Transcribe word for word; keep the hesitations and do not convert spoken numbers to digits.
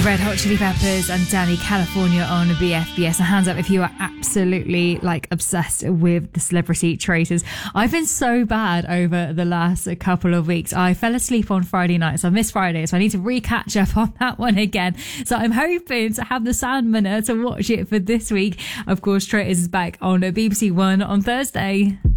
Red Hot Chili Peppers and Danny California on B F B S. And hands up if you are absolutely like obsessed with the Celebrity Traitors. I've been so bad over the last couple of weeks. I fell asleep on Friday night, so I missed Friday, so I need to re-catch up on that one again. So I'm hoping to have the Sandmaner to watch it for this week. Of course, Traitors is back on B B C One on Thursday.